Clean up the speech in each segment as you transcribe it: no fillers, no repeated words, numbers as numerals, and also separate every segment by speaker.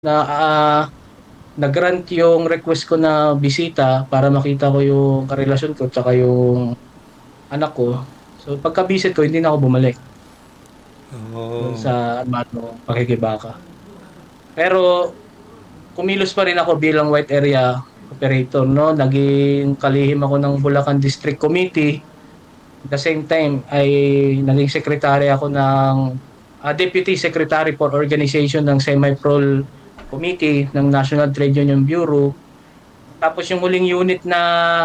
Speaker 1: na nag-grant yung request ko na bisita para makita ko yung karelasyon ko tsaka yung anak ko. So pagka-visit ko, hindi na ako bumalik doon
Speaker 2: Oh.
Speaker 1: sa armadong pakikibaka. Pero kumilos pa rin ako bilang white area operator, no? Naging kalihim ako ng Bulacan District Committee. At the same time ay naging secretary ako ng Deputy Secretary for Organization ng Semi-Prol Committee ng National Trade Union Bureau. Tapos yung huling unit na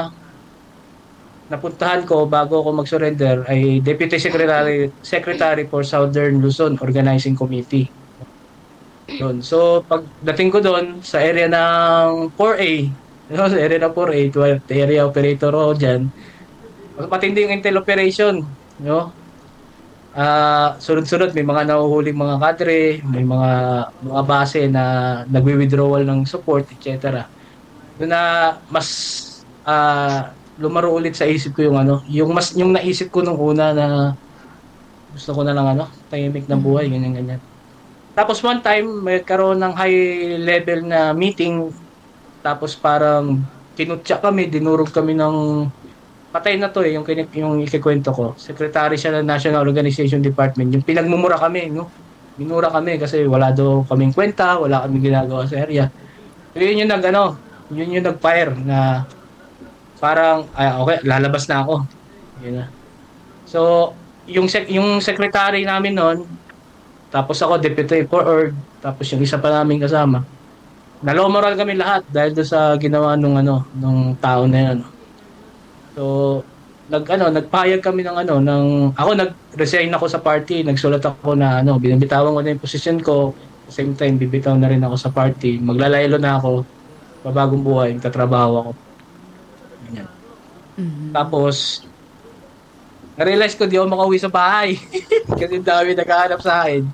Speaker 1: napuntahan ko bago ako mag-surrender ay Deputy Secretary for Southern Luzon Organizing Committee. Yun. So pagdating ko doon sa area ng 4A, sa area ng 4A, area operator ko diyan. Matindi yung intel operation, no? Sunod-sunod may mga nahuhuling mga kadre, may mga base na nagwi-withdrawal ng support, etc. Doon na mas lumaro ulit sa isip ko yung yung naisip ko nung una na gusto ko na lang tahimik ng buhay,
Speaker 3: Mhm.
Speaker 1: ganyan ganyan. Tapos one time may karoon ng high level na meeting, tapos parang kinutya kami, dinurog kami ng patay na to yung yung ikikwento ko. Secretary siya ng National Organization Department. Yung pinagmumura kami, no? Minura kami kasi wala daw kaming kwenta, wala kaming ginagawa sa area. So yun yung yun yung nag-fire na parang okay, lalabas na ako. Yun na. So yung secretary namin noon, tapos ako deputy for org, tapos yung isa pa namin kasama. Nalow moral kami lahat dahil do sa ginawa nung tao na yun. So nagpayag kami ako nag-resign ako sa party, nagsulat ako na binibitawan ko na yung posisyon ko, at the same time bibitaw na rin ako sa party, maglalaylo na ako, babagong buhay, tatrabaho ako. Ganyan.
Speaker 3: Mhm.
Speaker 1: Tapos na-realize ko di ako makauwi sa bahay kasi dami naghahanap sa akin.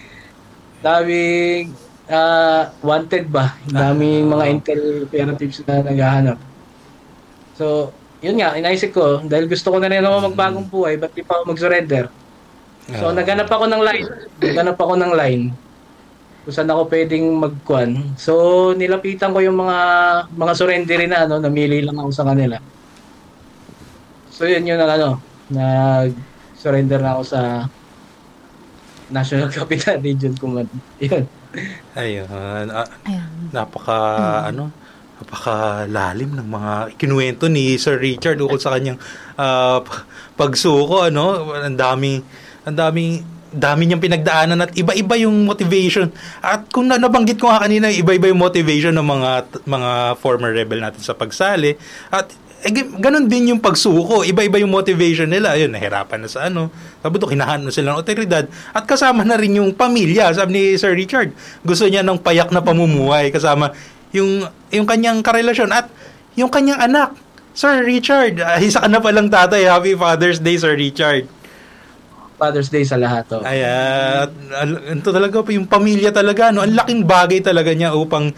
Speaker 1: Daming wanted ba? Daming mga
Speaker 2: Ah,
Speaker 1: intel operatives na naghahanap. So, yun nga, inaisip ko, dahil gusto ko na rin naman
Speaker 2: mm,
Speaker 1: magbagong buhay, ba't di pa ako mag-surrender? So,
Speaker 2: ah,
Speaker 1: naghanap ako ng line kung saan ako pwedeng magkuhan. So, nilapitan ko yung mga surrendery na, namili lang ako sa kanila. So, yun yung nag-surrender na ako sa National Capital Region Command. Yun.
Speaker 2: ayun.
Speaker 3: Ayan.
Speaker 2: Napaka,
Speaker 3: Mhm.
Speaker 2: ano, napakalalim ng mga kinuwento ni Sir Richard ukol sa kanyang pagsuko, ano? Ang dami niyang pinagdaanan at iba-iba yung motivation. At kung nabanggit ko nga kanina, iba-iba yung motivation ng mga former rebel natin sa pagsali. At ganun din yung pagsuko. Iba-iba yung motivation nila. Ayun, nahirapan na sa Sabi doon, hinahanap na sila ng otoridad. At kasama na rin yung pamilya. Sabi ni Sir Richard, gusto niya ng payak na pamumuhay. Kasama yung kanyang karelasyon at yung kanyang anak. Sir Richard, isa ka na palang tatay. Happy Father's Day, Sir Richard.
Speaker 1: Father's Day sa lahat. Oh.
Speaker 2: Ay, ito talaga pa yung pamilya talaga, no? Ang laking bagay talaga niya upang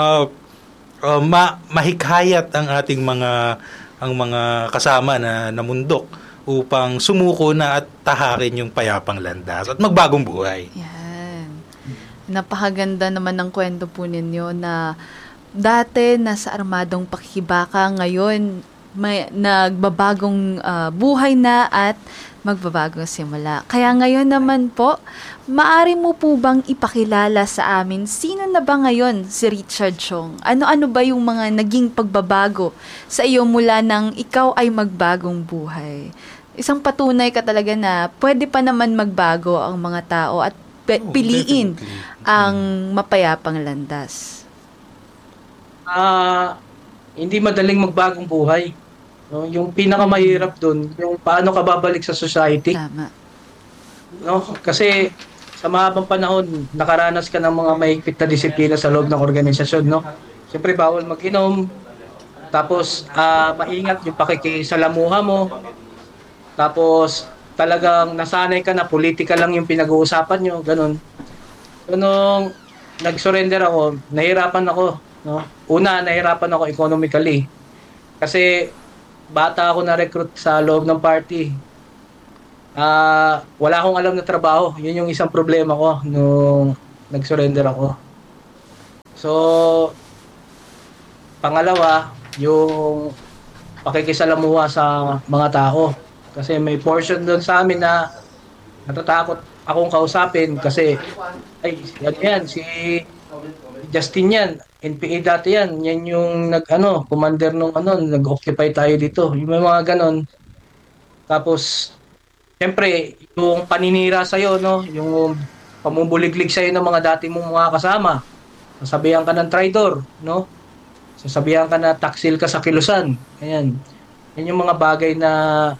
Speaker 2: mahikayat ang mga kasama na namundok upang sumuko na at tahakin yung payapang landas at magbagong buhay.
Speaker 3: Yan. Napakaganda naman ng kwento po ninyo na dati nasa armadong pakikibaka, ngayon may nagbabagong buhay na at magbabagong simula. Kaya ngayon naman po, maari mo po bang ipakilala sa amin sino na ba ngayon si Richard Chong? Ano-ano ba yung mga naging pagbabago sa iyo mula nang ikaw ay magbagong buhay? Isang patunay ka talaga na pwede pa naman magbago ang mga tao at
Speaker 2: Oh,
Speaker 3: piliin
Speaker 2: definitely.
Speaker 3: ang mapayapang landas.
Speaker 1: Ah, hindi madaling magbagong buhay. No? Yung
Speaker 3: Mm,
Speaker 1: pinakamahirap doon, yung paano ka babalik sa society,
Speaker 3: tama.
Speaker 1: no? Kasi sa mahabang panahon, nakaranas ka ng mga mahigpit na disiplina sa loob ng organisasyon, no? Siyempre bawal mag-inom, tapos maingat yung pakikisalamuha mo, tapos talagang nasanay ka na politika lang yung pinag-uusapan nyo, ganun. So, nung nag-surrender ako, nahirapan ako, no? Una, nahirapan ako economically. Kasi bata ako na-recruit sa loob ng party. Wala akong alam na trabaho. Yun yung isang problema ko nung nag-surrender ako. So, pangalawa, yung pakikisalamuha sa mga tao. Kasi may portion doon sa amin na natatakot akong kausapin kasi ay ano yan, si Justin yan, NPA dati yan, yan yung commander nung nag-occupy tayo dito. Yung may mga ganon. Tapos, siyempre, yung paninira sa'yo, no? Yung pamumuliglig sa'yo ng mga dati mong mga kasama. Sasabihan ka ng traitor, no? Sasabihan ka na taksil ka sa kilusan. Ayan. Yan yung mga bagay na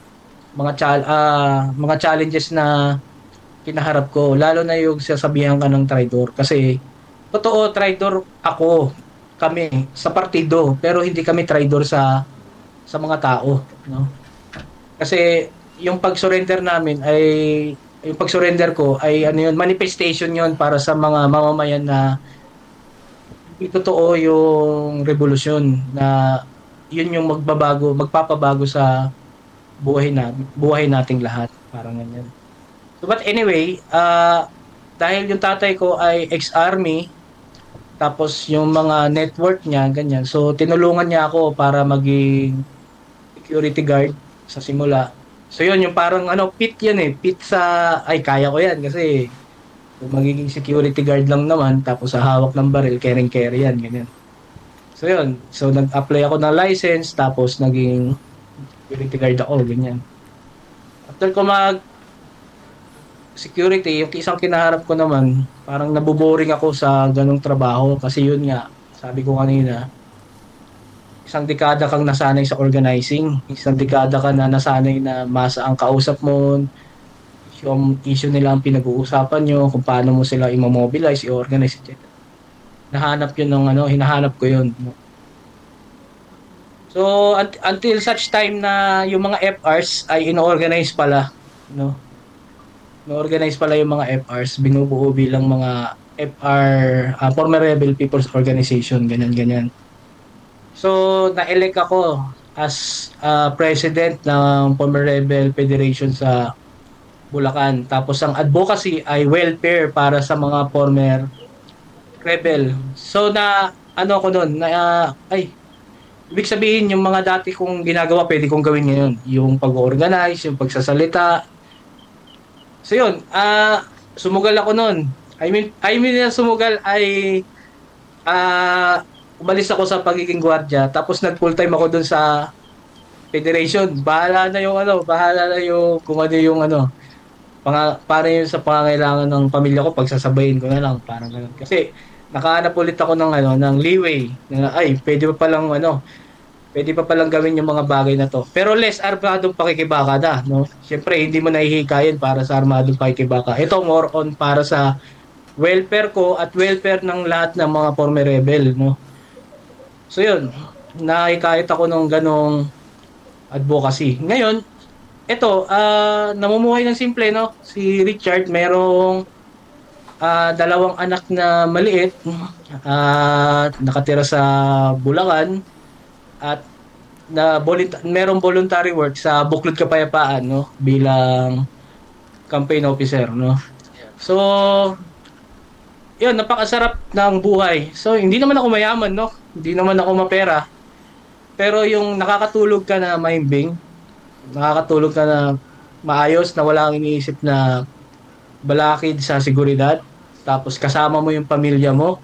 Speaker 1: mga challenges na kinaharap ko. Lalo na yung sasabihan ka ng traitor. Kasi, totoo, traitor ako, kami, sa partido. Pero hindi kami traitor sa mga tao, no? Kasi yung pag-surrender namin ay yung pag-surrender ko ay manifestation yun para sa mga mamamayan na hindi totoo yung revolusyon na yun yung magpapabago sa buhay nating lahat, parang ganyan. So, but anyway, dahil yung tatay ko ay ex-army, tapos yung mga network niya ganyan. So tinulungan niya ako para maging security guard sa simula. So yun, yung parang pit yan pit kaya ko yan kasi kung magiging security guard lang naman tapos sa hawak ng baril, carry yan, ganyan. So yun, so nag-apply ako ng license tapos naging security guard ako, ganyan. After ko security, yung isang kinaharap ko naman, parang naboboring ako sa ganong trabaho kasi yun nga, sabi ko kanina, isang dekada kang nasanay sa organizing, isang dekada ka na nasanay na masa ang kausap mo, yung issue nila ang pinag-uusapan nyo, kung paano mo sila i-mobilize, i-organize, etc. Hinahanap ko yun. So, until such time na yung mga FRs ay ino-organize pala, no? No-organize pala yung mga FRs, binubuo bilang mga FR, Former Rebel People's Organization, ganyan-ganyan. So, na-elect ako as president ng Former Rebel Federation sa Bulacan. Tapos ang advocacy ay welfare para sa mga former rebel. So, ko nun, ibig sabihin yung mga dati kong ginagawa, pwede kong gawin ngayon. Yung pag-organize, yung pagsasalita. So, yun, sumugal ako nun. I mean sumugal ay umalis ako sa pagiging gwardiya tapos nag full time ako dun sa federation. Bahala na yung kung ano yung para yun sa pangangailangan ng pamilya ko, pagsasabayin ko na lang, parang gano'n. Kasi nakahanap ulit ako ng leeway na pwede pa palang gawin yung mga bagay na to. Pero less armadong pakikibaka na, no? Siyempre hindi mo nahihikayin para sa armadong pakikibaka. Ito more on para sa welfare ko at welfare ng lahat ng mga former rebel, no? So yun, nahikayat ako ng ganong advocacy. Ngayon, ito, namumuhay ng simple, no? Si Richard, merong 2 anak na maliit, nakatira sa Bulacan, at merong voluntary work sa Buklod Kapayapaan, no? Bilang campaign officer, no? So, yun, napakasarap ng buhay. So, hindi naman ako mayaman, no? Hindi naman ako mapera. Pero yung nakakatulog ka na mahimbing, nakakatulog ka na maayos, na wala kang iniisip na balakid sa seguridad, tapos kasama mo yung pamilya mo,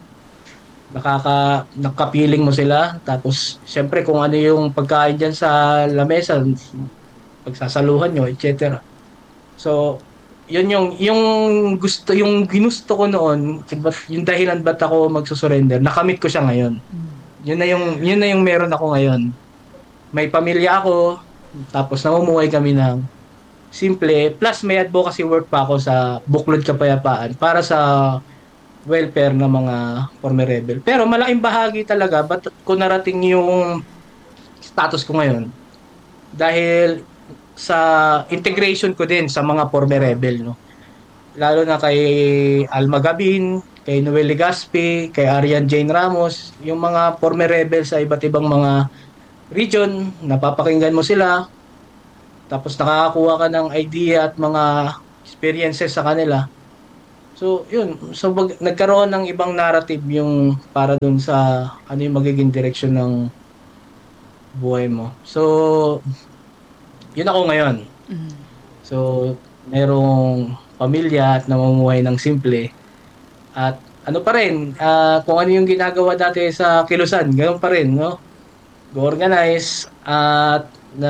Speaker 1: nakapiling mo sila, tapos siyempre kung ano yung pagkain dyan sa lamesa, pagsasaluhan nyo, etc. So, yun yung ginusto ko noon, yung dahilan ba't ako magsusurrender, nakamit ko siya ngayon. Yun na yung meron ako ngayon. May pamilya ako, tapos namumuhay kami ng simple, plus may advocacy work pa ako sa Buklod Kapayapaan para sa welfare ng mga former rebel. Pero malaking bahagi talaga ba't ko narating yung status ko ngayon? Dahil sa integration ko din sa mga former rebel, no? Lalo na kay Alma Gabin, kay Noel Legaspi, kay Arian Jane Ramos, yung mga former rebel sa iba't ibang mga region, napapakinggan mo sila, tapos nakakakuha ka ng idea at mga experiences sa kanila. So, yun. So, nagkaroon ng ibang narrative yung para dun sa ano yung magiging direksyon ng buhay mo. So, yun ako ngayon. So, merong pamilya at namumuhay ng simple. At ano pa rin, kung ano yung ginagawa dati sa Kilusan, ganoon pa rin, no? Go-organize at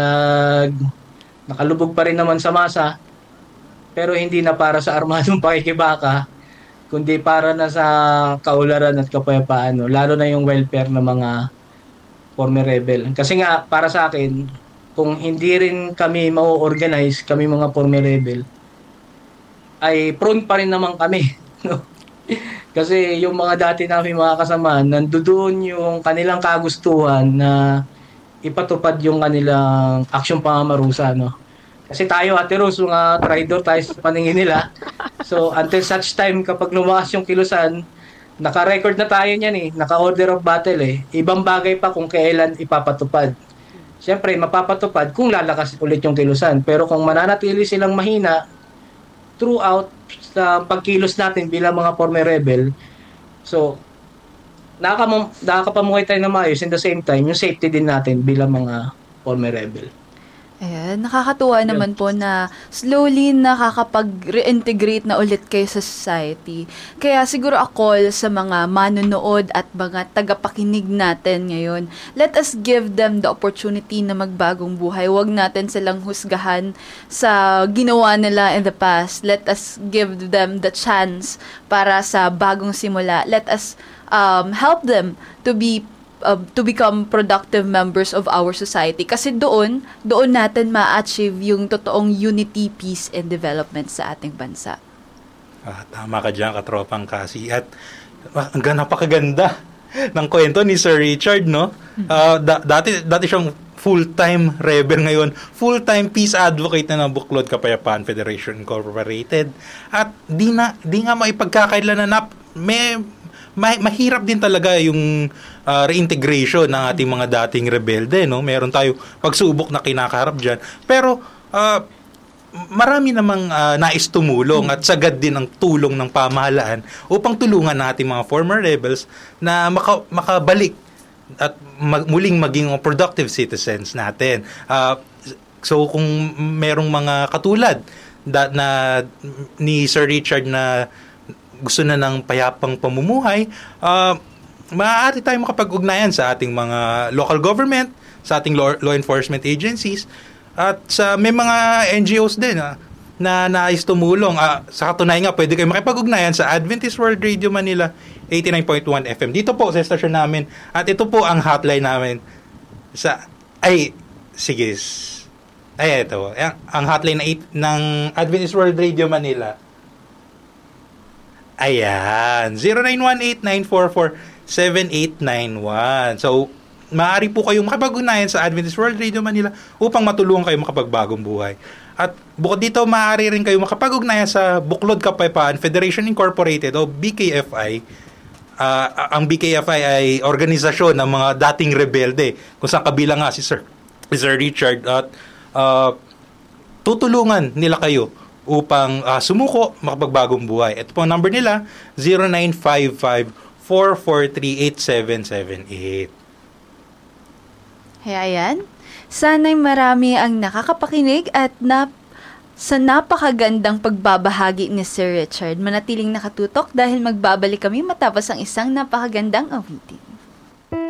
Speaker 1: nakalubog pa rin naman sa masa, pero hindi na para sa armadong pakikibaka, kundi para na sa kaularan at kapayapaan, no? Lalo na yung welfare ng mga former rebel. Kasi nga, para sa akin, kung hindi rin kami mau-organize, kami mga former rebel, ay prone pa rin naman kami. No? Kasi yung mga dati namin mga kasama, nandoon yung kanilang kagustuhan na ipatupad yung kanilang aksyon pangamarusa. No? Kasi tayo, Ate Rose, mga traidor tayo sa paningin nila. So, until such time, kapag lumakas yung Kilusan, naka-record na tayo niyan eh. Naka-order of battle eh. Ibang bagay pa kung kailan ipapatupad. Siyempre, mapapatupad kung lalakas ulit yung Kilusan. Pero kung mananatili silang mahina throughout sa pagkilos natin bilang mga former rebel, so, nakakapamuhay tayo na maayos, in the same time, yung safety din natin bilang mga former rebel.
Speaker 3: Ayan, nakakatuwa naman po na slowly nakakapag-reintegrate na ulit kayo sa society. Kaya siguro ako sa mga manonood at mga tagapakinig natin ngayon, let us give them the opportunity na magbagong buhay. Huwag natin silang husgahan sa ginawa nila in the past. Let us give them the chance para sa bagong simula. Let us help them to become productive members of our society. Kasi doon natin ma-achieve yung totoong unity, peace, and development sa ating bansa.
Speaker 2: Tama ka dyan, katropang Kasi. At napakaganda ng kwento ni Sir Richard, no? Dati siyang full-time rebel, ngayon full-time peace advocate na ng Buklod Kapayapaan Federation Incorporated. At di nga maipagkakailan na mahirap din talaga yung reintegration ng ating mga dating rebelde, no? Meron tayo pagsubok na kinakaharap diyan. Pero marami namang nais tumulong at sagad din ang tulong ng pamahalaan upang tulungan ng ating mga former rebels na makabalik at muling maging productive citizens natin. So kung merong mga katulad na ni Sir Richard na gusto na ng payapang pamumuhay, maaari tayong makapag-ugnayan sa ating mga local government, sa ating law enforcement agencies, at sa may mga NGOs din na nais tumulong. Sa katunayan nga, pwede kayo makipag-ugnayan sa Adventist World Radio Manila 89.1 FM. Dito po sa station namin. At ito po ang hotline namin ito. Ang hotline ng Adventist World Radio Manila. Ayan, 0918-944-7891. So, maaari po kayong makipag-ugnayan sa Adventist World Radio Manila upang matulungan kayo makapagbagong buhay. At bukod dito, maaari rin kayo makipag-ugnayan sa Buklod Kapayapaan Federation Incorporated o BKFI. Ang BKFI ay organisasyon ng mga dating rebelde, kung saan kabilang nga si Sir Richard, at tutulungan nila kayo upang sumuko, makapagbagong buhay. Ito po ang number nila, 0955-443-8778.
Speaker 3: Kaya ayan, sana'y marami ang nakakapakinig at sa napakagandang pagbabahagi ni Sir Richard. Manatiling nakatutok dahil magbabalik kami matapos ang isang napakagandang awitin.